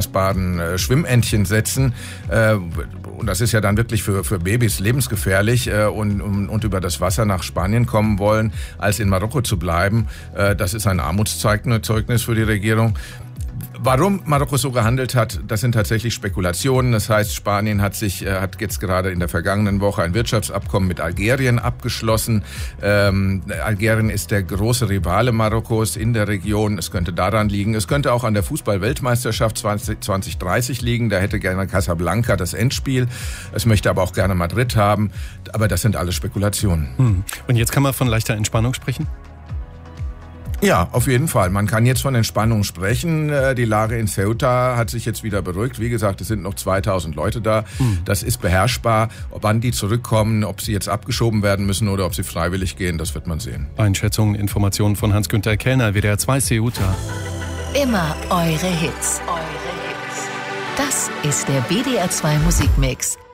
aufblasbaren Schwimmentchen setzen. Und das ist ja dann wirklich für Babys lebensgefährlich und über das Wasser nach Spanien kommen wollen, als in Marokko zu bleiben. Das ist ein Armutszeugnis für die Regierung. Warum Marokko so gehandelt hat, das sind tatsächlich Spekulationen. Das heißt, Spanien hat jetzt gerade in der vergangenen Woche ein Wirtschaftsabkommen mit Algerien abgeschlossen. Algerien ist der große Rivale Marokkos in der Region. Es könnte daran liegen. Es könnte auch an der Fußball-Weltmeisterschaft 2030 liegen. Da hätte gerne Casablanca das Endspiel. Es möchte aber auch gerne Madrid haben. Aber das sind alles Spekulationen. Und jetzt kann man von leichter Entspannung sprechen? Ja, auf jeden Fall. Man kann jetzt von Entspannung sprechen. Die Lage in Ceuta hat sich jetzt wieder beruhigt. Wie gesagt, es sind noch 2000 Leute da. Das ist beherrschbar. Wann die zurückkommen, ob sie jetzt abgeschoben werden müssen oder ob sie freiwillig gehen, das wird man sehen. Einschätzungen, Informationen von Hans-Günther Kellner, WDR 2 Ceuta. Immer eure Hits. Das ist der WDR 2 Musikmix.